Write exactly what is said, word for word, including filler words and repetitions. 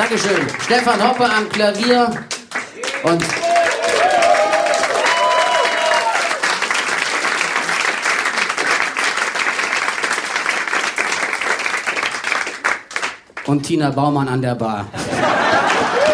Dankeschön. Stefan Hoppe am Klavier und und Tina Baumann an der Bar.